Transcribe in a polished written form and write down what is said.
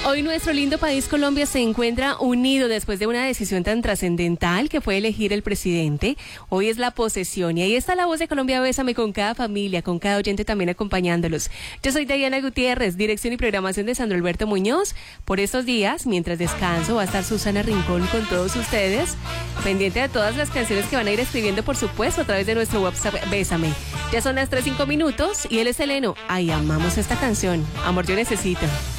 Hoy nuestro lindo país Colombia se encuentra unido después de una decisión tan trascendental que fue elegir el presidente. Hoy es la posesión y ahí está la voz de Colombia Bésame con cada familia, con cada oyente también acompañándolos. Yo soy Diana Gutiérrez, dirección y programación de Sandro Alberto Muñoz. Por estos días, mientras descanso, va a estar Susana Rincón con todos ustedes, pendiente de todas las canciones que van a ir escribiendo, por supuesto, a través de nuestro WhatsApp Bésame. Ya son las 3:05 y él es Seleno. Ay, amamos esta canción. Amor, yo necesito.